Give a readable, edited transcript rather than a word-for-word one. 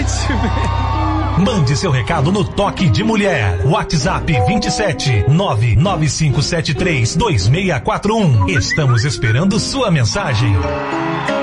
Vai te ver. Mande seu recado no Toque de Mulher. WhatsApp 27 995732641. Estamos esperando sua mensagem.